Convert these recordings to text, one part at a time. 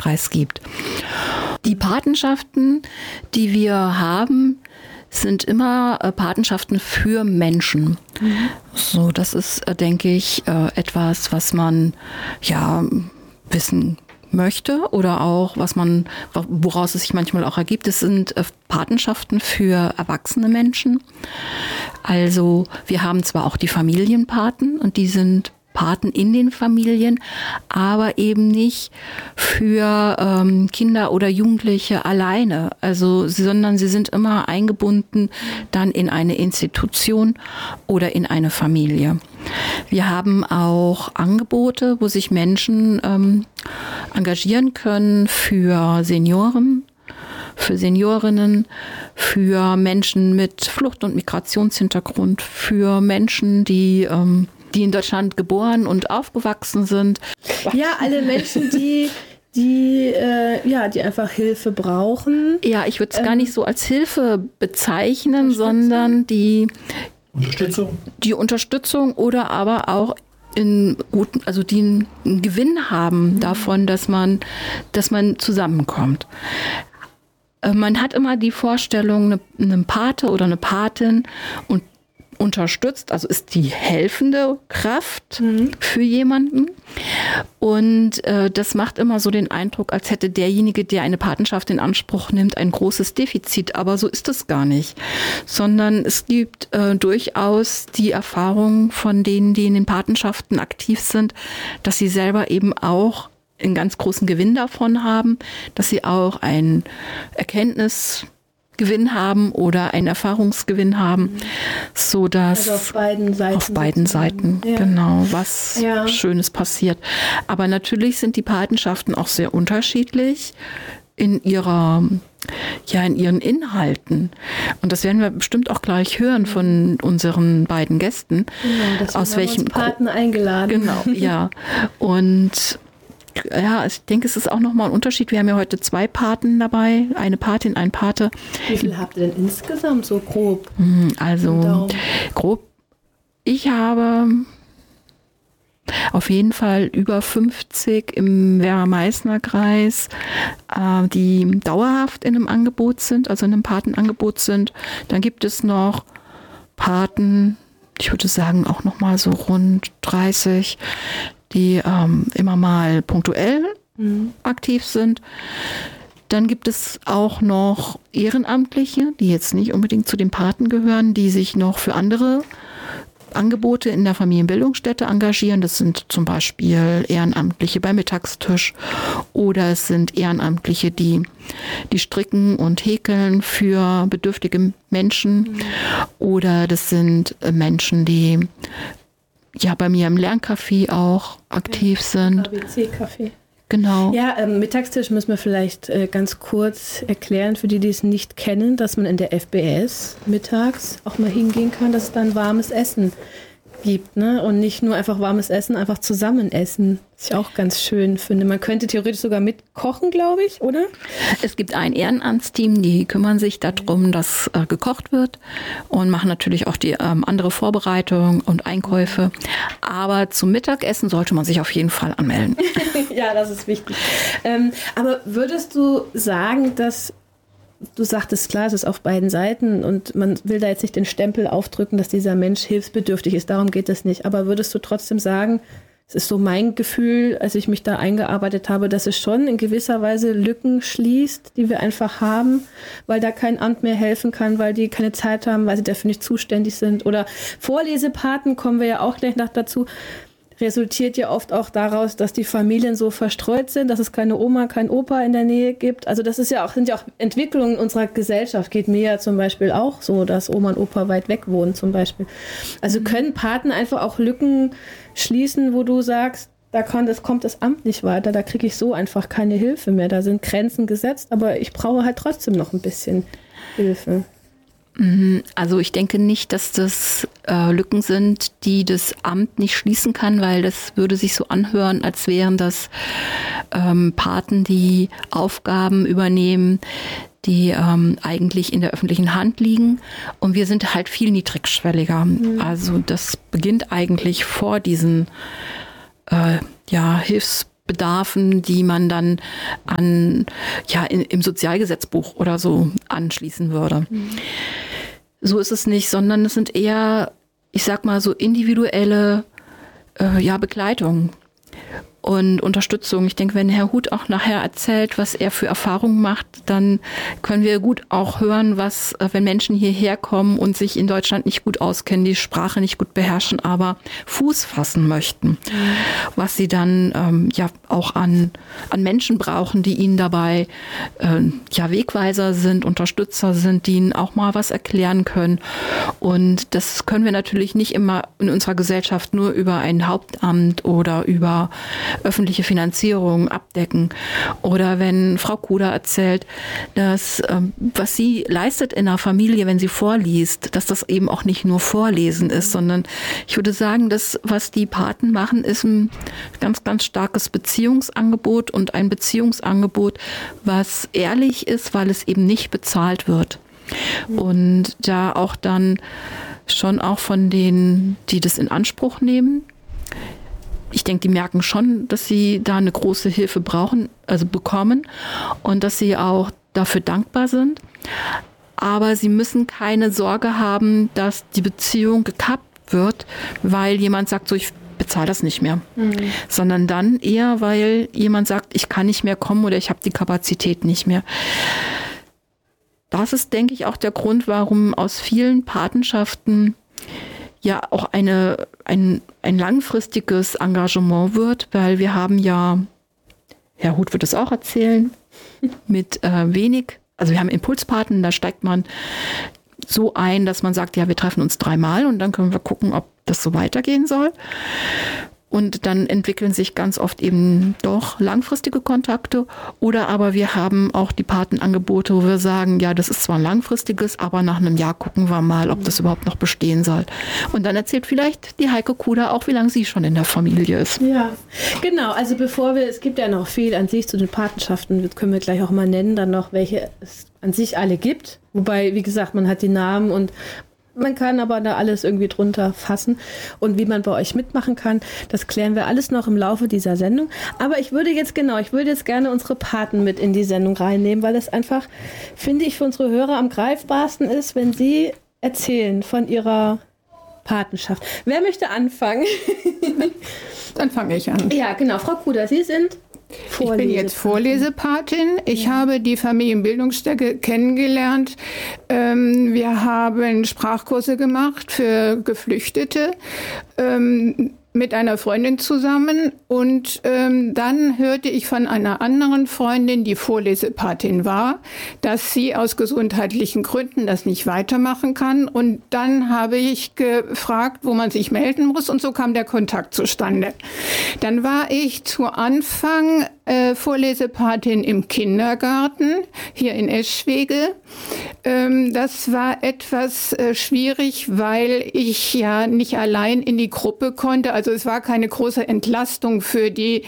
Familienkreis gibt. Die Patenschaften, die wir haben, sind immer Patenschaften für Menschen. So, das ist, denke ich, etwas, was man ja wissen möchte oder auch, woraus es sich manchmal auch ergibt. Es sind Patenschaften für erwachsene Menschen. Also wir haben zwar auch die Familienpaten und die sind Paten in den Familien, aber eben nicht für Kinder oder Jugendliche alleine, sondern sie sind immer eingebunden dann in eine Institution oder in eine Familie. Wir haben auch Angebote, wo sich Menschen engagieren können für Senioren, für Seniorinnen, für Menschen mit Flucht- und Migrationshintergrund, für Menschen, die in Deutschland geboren und aufgewachsen sind. Ja, alle Menschen, die einfach Hilfe brauchen. Ja, ich würde es gar nicht so als Hilfe bezeichnen, sondern die Unterstützung oder aber auch die einen Gewinn haben davon, dass man zusammenkommt. Man hat immer die Vorstellung, eine Pate oder eine Patin und unterstützt, also ist die helfende Kraft für jemanden. Und das macht immer so den Eindruck, als hätte derjenige, der eine Patenschaft in Anspruch nimmt, ein großes Defizit. Aber so ist es gar nicht. Sondern es gibt durchaus die Erfahrung von denen, die in den Patenschaften aktiv sind, dass sie selber eben auch einen ganz großen Gewinn davon haben, dass sie auch einen Erkenntnisgewinn haben oder einen Erfahrungsgewinn haben, so dass auf beiden Seiten, ja. Genau, was Schönes passiert. Aber natürlich sind die Patenschaften auch sehr unterschiedlich in ihren Inhalten. Und das werden wir bestimmt auch gleich hören von unseren beiden Gästen. Genau, aus welchem Paten eingeladen. Genau, ja. Und ja, ich denke, es ist auch nochmal ein Unterschied. Wir haben ja heute 2 Paten dabei, eine Patin, ein Pate. Wie viel habt ihr denn insgesamt so grob? Also grob, ich habe auf jeden Fall über 50 im Werra-Meißner-Kreis, die dauerhaft in einem Angebot sind, also in einem Patenangebot sind. Dann gibt es noch Paten, ich würde sagen auch nochmal so rund 30, die immer mal punktuell aktiv sind. Dann gibt es auch noch Ehrenamtliche, die jetzt nicht unbedingt zu den Paten gehören, die sich noch für andere Angebote in der Familienbildungsstätte engagieren. Das sind zum Beispiel Ehrenamtliche beim Mittagstisch oder es sind Ehrenamtliche, die stricken und häkeln für bedürftige Menschen oder das sind Menschen, die bei mir im Lerncafé auch aktiv sind. ABC-Café. Genau. Ja, Mittagstisch müssen wir vielleicht ganz kurz erklären für die, die es nicht kennen, dass man in der FBS mittags auch mal hingehen kann, dass es dann warmes Essen gibt, ne? Und nicht nur einfach warmes Essen, einfach zusammen essen. Was ich auch ganz schön finde. Man könnte theoretisch sogar mitkochen, glaube ich, oder? Es gibt ein Ehrenamtsteam, die kümmern sich darum, dass gekocht wird und machen natürlich auch die andere Vorbereitung und Einkäufe. Aber zum Mittagessen sollte man sich auf jeden Fall anmelden. Ja, das ist wichtig. Aber würdest du sagen, dass du sagtest, klar, es ist auf beiden Seiten und man will da jetzt nicht den Stempel aufdrücken, dass dieser Mensch hilfsbedürftig ist. Darum geht es nicht. Aber würdest du trotzdem sagen, es ist so mein Gefühl, als ich mich da eingearbeitet habe, dass es schon in gewisser Weise Lücken schließt, die wir einfach haben, weil da kein Amt mehr helfen kann, weil die keine Zeit haben, weil sie dafür nicht zuständig sind. Oder Vorlesepaten, kommen wir ja auch gleich noch dazu, resultiert ja oft auch daraus, dass die Familien so verstreut sind, dass es keine Oma, kein Opa in der Nähe gibt. Also das sind ja auch Entwicklungen unserer Gesellschaft. Geht mir ja zum Beispiel auch so, dass Oma und Opa weit weg wohnen zum Beispiel. Also können Paten einfach auch Lücken schließen, wo du sagst, kommt das Amt nicht weiter, da kriege ich so einfach keine Hilfe mehr. Da sind Grenzen gesetzt, aber ich brauche halt trotzdem noch ein bisschen Hilfe. Also ich denke nicht, dass das Lücken sind, die das Amt nicht schließen kann, weil das würde sich so anhören, als wären das Paten, die Aufgaben übernehmen, die eigentlich in der öffentlichen Hand liegen. Und wir sind halt viel niedrigschwelliger. Also das beginnt eigentlich vor diesen Bedarfen, die man dann im Sozialgesetzbuch oder so anschließen würde. So ist es nicht, sondern es sind eher, ich sag mal, so individuelle Begleitung und Unterstützung. Ich denke, wenn Herr Huth auch nachher erzählt, was er für Erfahrungen macht, dann können wir gut auch hören, was, wenn Menschen hierher kommen und sich in Deutschland nicht gut auskennen, die Sprache nicht gut beherrschen, aber Fuß fassen möchten, was sie dann auch an Menschen brauchen, die ihnen dabei Wegweiser sind, Unterstützer sind, die ihnen auch mal was erklären können. Und das können wir natürlich nicht immer in unserer Gesellschaft nur über ein Hauptamt oder über öffentliche Finanzierung abdecken. Oder wenn Frau Kuder erzählt, dass was sie leistet in der Familie, wenn sie vorliest, dass das eben auch nicht nur Vorlesen ist, sondern ich würde sagen, dass was die Paten machen, ist ein ganz, ganz starkes Beziehungsangebot und ein Beziehungsangebot, was ehrlich ist, weil es eben nicht bezahlt wird. Und da auch dann schon auch von denen, die das in Anspruch nehmen, ich denke, die merken schon, dass sie da eine große Hilfe bekommen und dass sie auch dafür dankbar sind. Aber sie müssen keine Sorge haben, dass die Beziehung gekappt wird, weil jemand sagt, so, ich bezahle das nicht mehr. Sondern dann eher, weil jemand sagt, ich kann nicht mehr kommen oder ich habe die Kapazität nicht mehr. Das ist, denke ich, auch der Grund, warum aus vielen Patenschaften ja auch ein langfristiges Engagement wird, weil wir haben ja, Herr Huth wird es auch erzählen, mit wenig, also wir haben Impulspaten, da steigt man so ein, dass man sagt, ja, wir treffen uns 3-mal und dann können wir gucken, ob das so weitergehen soll. Und dann entwickeln sich ganz oft eben doch langfristige Kontakte. Oder aber wir haben auch die Patenangebote, wo wir sagen, ja, das ist zwar ein langfristiges, aber nach einem Jahr gucken wir mal, ob das überhaupt noch bestehen soll. Und dann erzählt vielleicht die Heike Kuder auch, wie lange sie schon in der Familie ist. Ja, genau. Also es gibt ja noch viel an sich zu den Patenschaften, das können wir gleich auch mal nennen, dann noch, welche es an sich alle gibt. Wobei, wie gesagt, man hat die Namen und man kann aber da alles irgendwie drunter fassen. Und wie man bei euch mitmachen kann, das klären wir alles noch im Laufe dieser Sendung. Aber ich würde jetzt gerne unsere Paten mit in die Sendung reinnehmen, weil es einfach, finde ich, für unsere Hörer am greifbarsten ist, wenn sie erzählen von ihrer Patenschaft. Wer möchte anfangen? Dann fange ich an. Ja, genau. Frau Kuder, Sie sind Ich bin jetzt Vorlesepatin. Ich habe die Familienbildungsstätte kennengelernt. Wir haben Sprachkurse gemacht für Geflüchtete mit einer Freundin zusammen. Und dann hörte ich von einer anderen Freundin, die Vorlesepatin war, dass sie aus gesundheitlichen Gründen das nicht weitermachen kann. Und dann habe ich gefragt, wo man sich melden muss. Und so kam der Kontakt zustande. Dann war ich zu Anfang Vorlesepatin im Kindergarten hier in Eschwege. Das war etwas schwierig, weil ich ja nicht allein in die Gruppe konnte. Also es war keine große Entlastung für die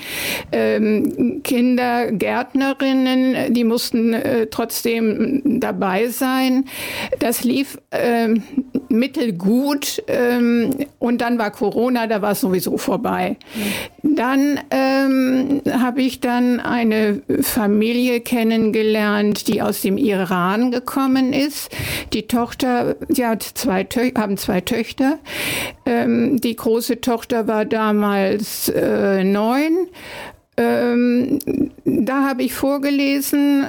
Kindergärtnerinnen. Die mussten trotzdem dabei sein. Das lief mittelgut. Und dann war Corona, da war es sowieso vorbei. Dann habe ich dann eine Familie kennengelernt, die aus dem Iran gekommen ist. Die Tochter, sie hat haben zwei Töchter. Die große Tochter war damals 9. Da habe ich vorgelesen,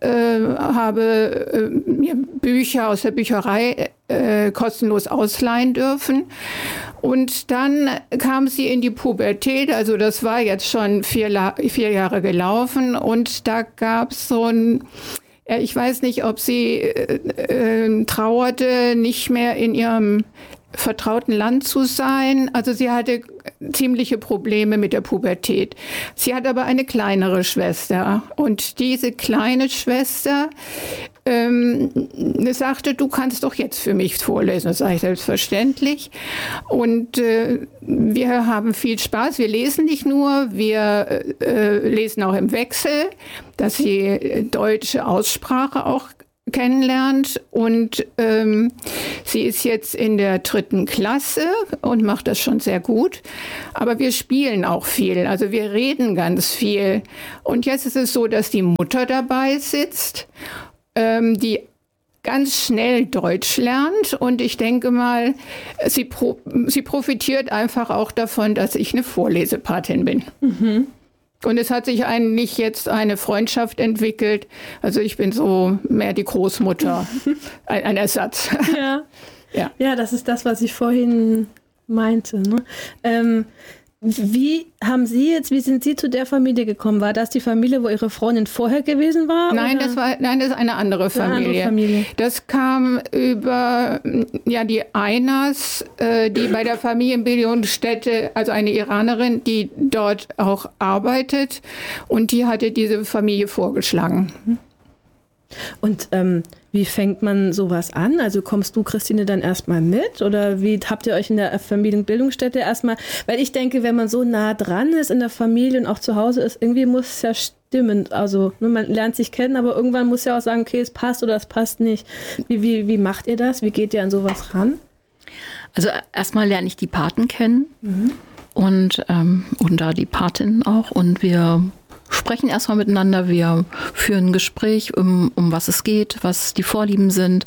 habe mir Bücher aus der Bücherei kostenlos ausleihen dürfen. Und dann kam sie in die Pubertät, also das war jetzt schon 4 Jahre gelaufen. Und da gab es so ein, ich weiß nicht, ob sie trauerte, nicht mehr in ihrem vertrauten Land zu sein. Also sie hatte ziemliche Probleme mit der Pubertät. Sie hat aber eine kleinere Schwester. Und diese kleine Schwester sagte, du kannst doch jetzt für mich vorlesen. Das sage ich selbstverständlich. Und wir haben viel Spaß. Wir lesen nicht nur, wir lesen auch im Wechsel, dass sie deutsche Aussprache auch kennenlernt und sie ist jetzt in der 3. Klasse und macht das schon sehr gut. Aber wir spielen auch viel, also wir reden ganz viel. Und jetzt ist es so, dass die Mutter dabei sitzt, die ganz schnell Deutsch lernt und ich denke mal, sie profitiert einfach auch davon, dass ich eine Vorlesepatin bin. Mhm. Und es hat sich eigentlich jetzt eine Freundschaft entwickelt. Also ich bin so mehr die Großmutter, ein Ersatz. Ja. Ja. Ja, das ist das, was ich vorhin meinte. Ne? Wie sind Sie zu der Familie gekommen? War das die Familie, wo Ihre Freundin vorher gewesen war? Nein, das ist eine andere Familie. Das kam über die Einers, die bei der Familienbildungsstätte, also eine Iranerin, die dort auch arbeitet, und die hatte diese Familie vorgeschlagen. Und wie fängt man sowas an? Also kommst du, Christine, dann erstmal mit? Oder wie habt ihr euch in der Familienbildungsstätte erstmal? Weil ich denke, wenn man so nah dran ist in der Familie und auch zu Hause ist, irgendwie muss es ja stimmen. Also man lernt sich kennen, aber irgendwann muss ja auch sagen, okay, es passt oder es passt nicht. Wie macht ihr das? Wie geht ihr an sowas ran? Also erstmal lerne ich die Paten kennen und da die Patinnen auch, und wir sprechen erstmal miteinander, wir führen ein Gespräch, um was es geht, was die Vorlieben sind,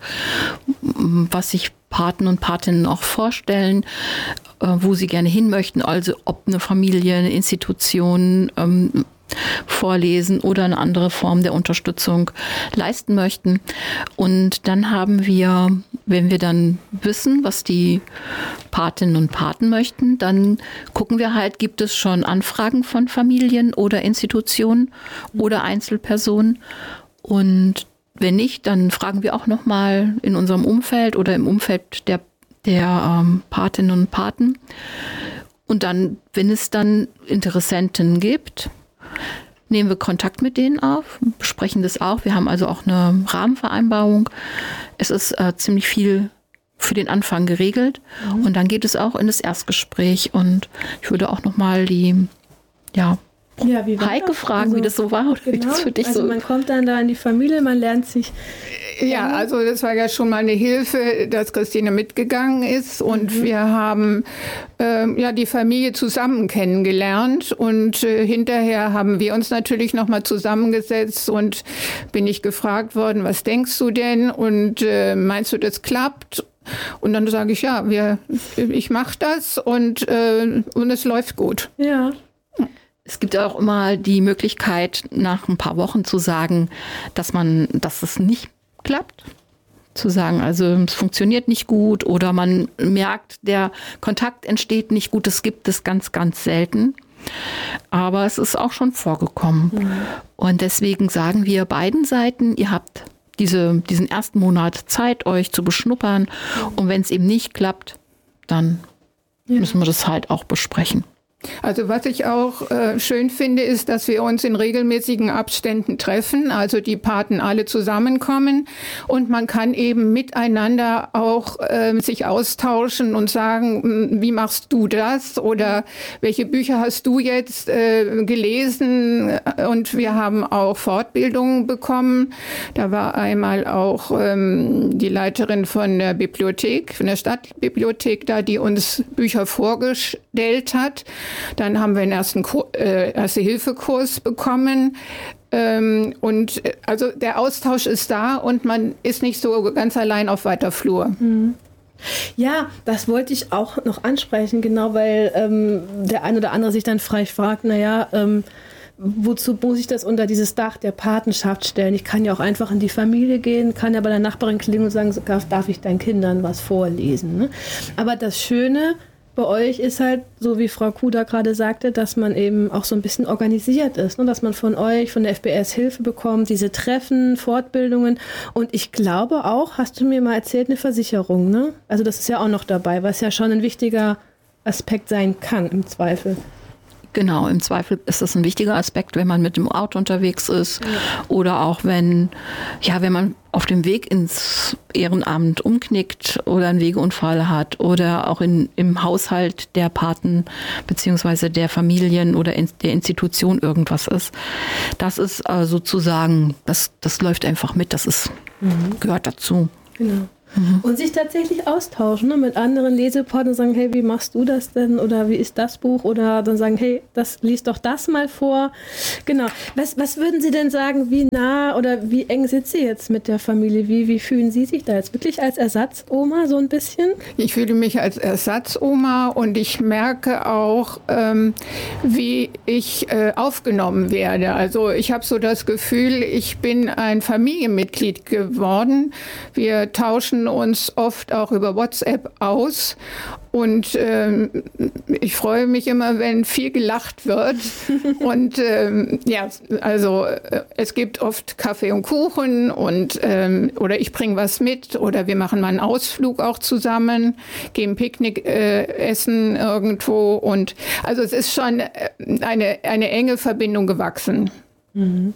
was sich Paten und Patinnen auch vorstellen, wo sie gerne hin möchten, also ob eine Familie, eine Institution vorlesen oder eine andere Form der Unterstützung leisten möchten. Und dann haben wir, wenn wir dann wissen, was die Patinnen und Paten möchten, dann gucken wir halt, gibt es schon Anfragen von Familien oder Institutionen oder Einzelpersonen. Und wenn nicht, dann fragen wir auch nochmal in unserem Umfeld oder im Umfeld der Patinnen und Paten. Und dann, wenn es dann Interessenten gibt, nehmen wir Kontakt mit denen auf, besprechen das auch. Wir haben also auch eine Rahmenvereinbarung. Es ist ziemlich viel für den Anfang geregelt. Und dann geht es auch in das Erstgespräch. Und ich würde auch nochmal die Heike fragen, wie das so war oder wie das für dich so. Man kommt dann da in die Familie, man lernt sich. Ja, also das war ja schon mal eine Hilfe, dass Christine mitgegangen ist, und wir haben die Familie zusammen kennengelernt, und hinterher haben wir uns natürlich nochmal zusammengesetzt und bin ich gefragt worden, was denkst du denn, und meinst du, das klappt? Und dann sage ich, ich mache das und es läuft gut. Ja. Es gibt auch immer die Möglichkeit, nach ein paar Wochen zu sagen, dass es nicht klappt. Zu sagen, also es funktioniert nicht gut oder man merkt, der Kontakt entsteht nicht gut. Das gibt es ganz, ganz selten. Aber es ist auch schon vorgekommen. Mhm. Und deswegen sagen wir beiden Seiten, ihr habt diesen ersten Monat Zeit, euch zu beschnuppern. Und wenn es eben nicht klappt, dann müssen wir das halt auch besprechen. Also was ich auch schön finde, ist, dass wir uns in regelmäßigen Abständen treffen, also die Paten alle zusammenkommen, und man kann eben miteinander auch sich austauschen und sagen, wie machst du das oder welche Bücher hast du jetzt gelesen, und wir haben auch Fortbildungen bekommen. Da war einmal auch die Leiterin von der Bibliothek, von der Stadtbibliothek da, die uns Bücher vorgestellt hat. Dann haben wir einen Erste-Hilfe-Kurs bekommen. Und also der Austausch ist da und man ist nicht so ganz allein auf weiter Flur. Ja, das wollte ich auch noch ansprechen, genau, weil der ein oder andere sich dann frei fragt, wozu muss ich das unter dieses Dach der Patenschaft stellen? Ich kann ja auch einfach in die Familie gehen, kann ja bei der Nachbarin klingeln und sagen, darf ich deinen Kindern was vorlesen? Ne? Aber das Schöne bei euch ist halt, so wie Frau Kuda gerade sagte, dass man eben auch so ein bisschen organisiert ist, ne? Dass man von euch, von der FBS Hilfe bekommt, diese Treffen, Fortbildungen, und ich glaube auch, hast du mir mal erzählt, eine Versicherung, ne? Also das ist ja auch noch dabei, was ja schon ein wichtiger Aspekt sein kann im Zweifel. Genau, im Zweifel ist das ein wichtiger Aspekt, wenn man mit dem Auto unterwegs ist oder auch wenn man auf dem Weg ins Ehrenamt umknickt oder einen Wegeunfall hat oder auch im Haushalt der Paten beziehungsweise der Familien oder der Institution irgendwas ist. Das ist sozusagen, das läuft einfach mit, gehört dazu. Genau. Und sich tatsächlich austauschen, ne, mit anderen Lesepartnern, sagen, hey, wie machst du das denn? Oder wie ist das Buch? Oder dann sagen, hey, lies doch das mal vor. Genau. Was würden Sie denn sagen, wie nah oder wie eng sind Sie jetzt mit der Familie? Wie fühlen Sie sich da jetzt? Wirklich als Ersatzoma so ein bisschen? Ich fühle mich als Ersatzoma und ich merke auch, wie ich aufgenommen werde. Also ich habe so das Gefühl, ich bin ein Familienmitglied geworden. Wir tauschen uns oft auch über WhatsApp aus und ich freue mich immer, wenn viel gelacht wird und es gibt oft Kaffee und Kuchen und oder ich bringe was mit oder wir machen mal einen Ausflug auch zusammen, gehen Picknick essen irgendwo und also es ist schon eine enge Verbindung gewachsen. Mhm.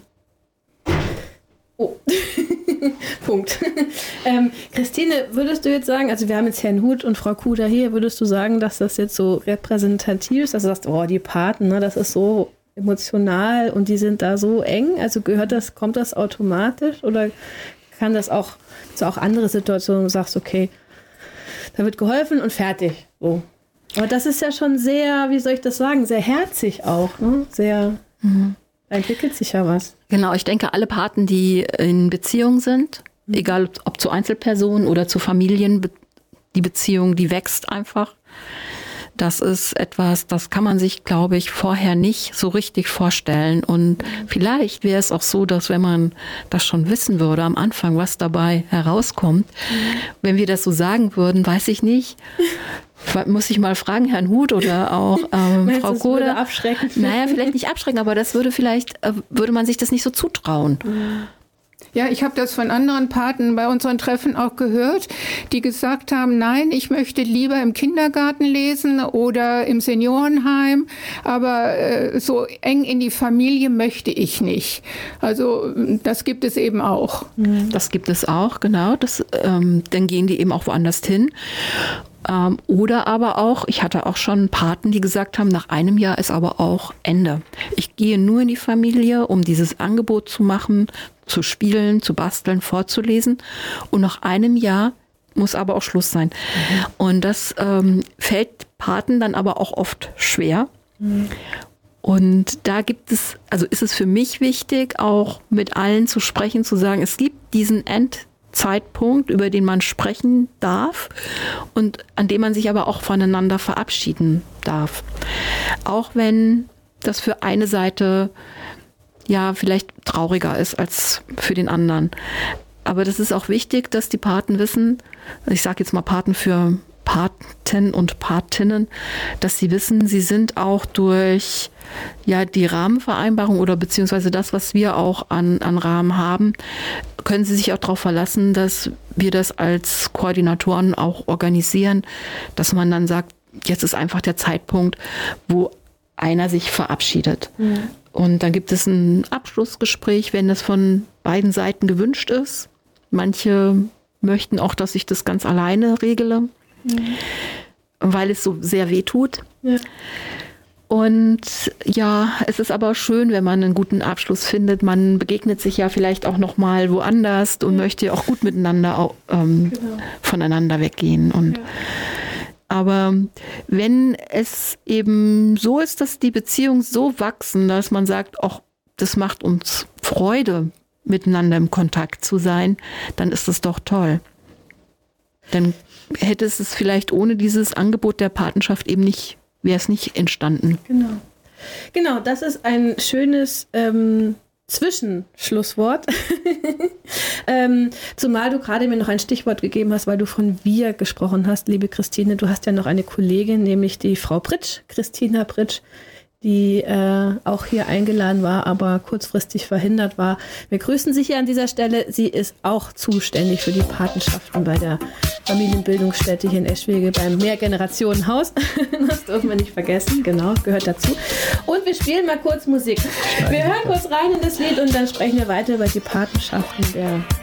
Oh, Punkt. Christine, würdest du jetzt sagen, also wir haben jetzt Herrn Huth und Frau Kuder hier, würdest du sagen, dass das jetzt so repräsentativ ist, dass du sagst, die Paten, ne, das ist so emotional und die sind da so eng, also kommt das automatisch oder kann das auch andere Situationen, wo du sagst, okay, da wird geholfen und fertig, so. Aber das ist ja schon sehr, wie soll ich das sagen, sehr herzig auch, ne? Sehr... Da entwickelt sich ja was. Genau, ich denke, alle Paten, die in Beziehung sind, egal ob zu Einzelpersonen oder zu Familien, die Beziehung, die wächst einfach. Das ist etwas, das kann man sich, glaube ich, vorher nicht so richtig vorstellen. Und vielleicht wäre es auch so, dass wenn man das schon wissen würde am Anfang, was dabei herauskommt, wenn wir das so sagen würden, weiß ich nicht. Muss ich mal fragen, Herrn Huth oder auch Frau Kohle. Würde abschrecken? Naja, vielleicht nicht abschrecken, aber das würde man sich das nicht so zutrauen. Ja, ich habe das von anderen Paten bei unseren Treffen auch gehört, die gesagt haben, nein, ich möchte lieber im Kindergarten lesen oder im Seniorenheim, aber so eng in die Familie möchte ich nicht. Also das gibt es eben auch. Das gibt es auch, genau. Dann gehen die eben auch woanders hin. Oder aber auch, ich hatte auch schon Paten, die gesagt haben, nach einem Jahr ist aber auch Ende. Ich gehe nur in die Familie, um dieses Angebot zu machen, zu spielen, zu basteln, vorzulesen. Und nach einem Jahr muss aber auch Schluss sein. Und das fällt Paten dann aber auch oft schwer. Und da ist es für mich wichtig, auch mit allen zu sprechen, zu sagen, es gibt diesen Endzeitpunkt, über den man sprechen darf und an dem man sich aber auch voneinander verabschieden darf. Auch wenn das für eine Seite ja vielleicht trauriger ist als für den anderen. Aber das ist auch wichtig, dass die Paten wissen, ich sage jetzt mal Paten für Paten und Patinnen, dass sie wissen, sie sind auch durch die Rahmenvereinbarung oder beziehungsweise das, was wir auch an Rahmen haben, können sie sich auch darauf verlassen, dass wir das als Koordinatoren auch organisieren, dass man dann sagt, jetzt ist einfach der Zeitpunkt, wo einer sich verabschiedet. Und dann gibt es ein Abschlussgespräch, wenn das von beiden Seiten gewünscht ist. Manche möchten auch, dass ich das ganz alleine regle, weil es so sehr weh tut. Ja. Und ja, es ist aber schön, wenn man einen guten Abschluss findet. Man begegnet sich ja vielleicht auch noch mal woanders und möchte auch gut miteinander voneinander weggehen. Und aber wenn es eben so ist, dass die Beziehungen so wachsen, dass man sagt, ach, das macht uns Freude, miteinander im Kontakt zu sein, dann ist das doch toll. Dann hätte es vielleicht ohne dieses Angebot der Patenschaft eben nicht, wäre es nicht entstanden. Genau, das ist ein schönes Zwischenschlusswort. Zumal du gerade mir noch ein Stichwort gegeben hast, weil du von wir gesprochen hast, liebe Christine. Du hast ja noch eine Kollegin, nämlich die Frau Pritsch, Christina Pritsch, die auch hier eingeladen war, aber kurzfristig verhindert war. Wir grüßen Sie hier an dieser Stelle. Sie ist auch zuständig für die Patenschaften bei der Familienbildungsstätte hier in Eschwege beim Mehrgenerationenhaus. Das dürfen wir nicht vergessen, genau, gehört dazu. Und wir spielen mal kurz Musik. Wir hören kurz rein in das Lied und dann sprechen wir weiter über die Patenschaften der